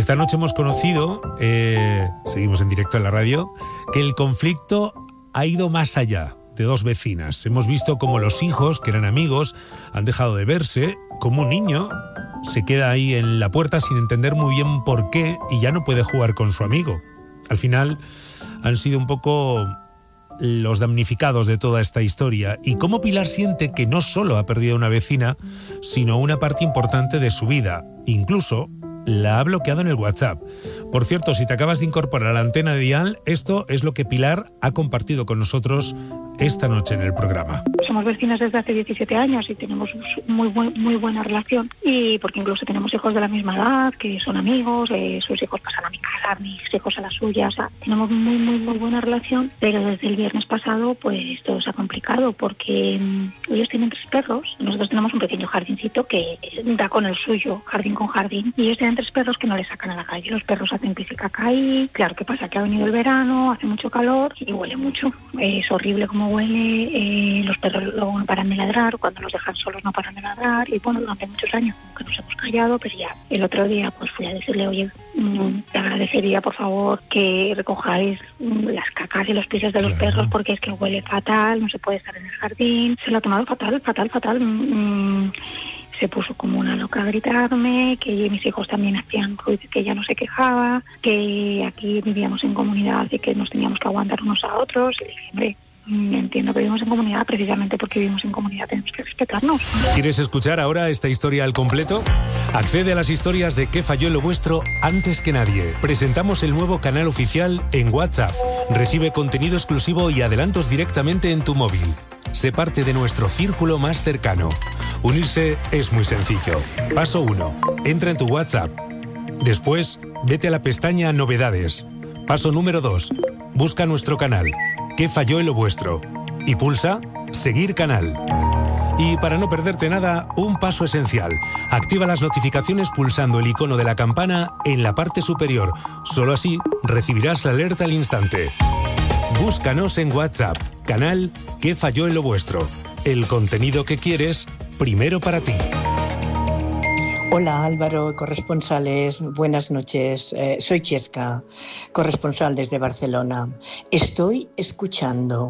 Esta noche hemos conocido, seguimos en directo en la radio, que el conflicto ha ido más allá de dos vecinas. Hemos visto cómo los hijos, que eran amigos, han dejado de verse, como un niño se queda ahí en la puerta sin entender muy bien por qué y ya no puede jugar con su amigo. Al final han sido un poco los damnificados de toda esta historia, y cómo Pilar siente que no solo ha perdido una vecina, sino una parte importante de su vida. Incluso la ha bloqueado en el WhatsApp. Por cierto, si te acabas de incorporar a la antena de Dial, esto es lo que Pilar ha compartido con nosotros esta noche en el programa. Somos vecinas desde hace 17 años y tenemos muy buena relación, y porque incluso tenemos hijos de la misma edad, que son amigos, sus hijos pasan a mi casa, mis hijos a la suya, o sea, tenemos muy buena relación, pero desde el viernes pasado pues todo se ha complicado porque ellos tienen 3 perros, nosotros tenemos un pequeño jardincito que da con el suyo, jardín con jardín, y ellos tienen 3 perros que no les sacan a la calle, los perros hacen pis y caca ahí. Claro, ¿qué pasa? Que ha venido el verano, hace mucho calor y huele mucho, es horrible como huele, los perros luego no paran de ladrar, cuando los dejan solos no paran de ladrar, y bueno, durante muchos años que nos hemos callado, pero ya el otro día pues fui a decirle, oye, te agradecería por favor que recojáis las cacas y los pies de los perros, porque es que huele fatal, no se puede estar en el jardín. Se lo ha tomado fatal. Se puso como una loca a gritarme, que mis hijos también hacían ruido, que ella no se quejaba, que aquí vivíamos en comunidad y que nos teníamos que aguantar unos a otros. Y le dije, hombre, entiendo que vivimos en comunidad, precisamente porque vivimos en comunidad tenemos que respetarnos. ¿Quieres escuchar ahora esta historia al completo? Accede a las historias de ¿Qué falló en lo vuestro? Antes que nadie. Presentamos el nuevo canal oficial en WhatsApp. Recibe contenido exclusivo y adelantos directamente en tu móvil. Sé parte de nuestro círculo más cercano. Unirse es muy sencillo. Paso 1. Entra en tu WhatsApp. Después, vete a la pestaña Novedades. Paso número 2. Busca nuestro canal. ¿Qué falló en lo vuestro? Y pulsa Seguir canal. Y para no perderte nada, un paso esencial. Activa las notificaciones pulsando el icono de la campana en la parte superior. Solo así recibirás la alerta al instante. Búscanos en WhatsApp. Canal ¿Qué falló en lo vuestro? El contenido que quieres, primero para ti. Hola Álvaro, corresponsales, buenas noches. Soy Chesca, corresponsal desde Barcelona. Estoy escuchando